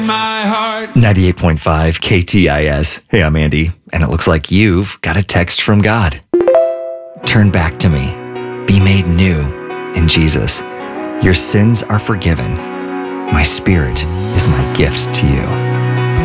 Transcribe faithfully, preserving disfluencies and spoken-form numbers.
My heart. ninety-eight point five K T I S. Hey, I'm Andy, and it looks like you've got a text from God. Turn back to me. Be made new in Jesus. Your sins are forgiven. My spirit is my gift to you.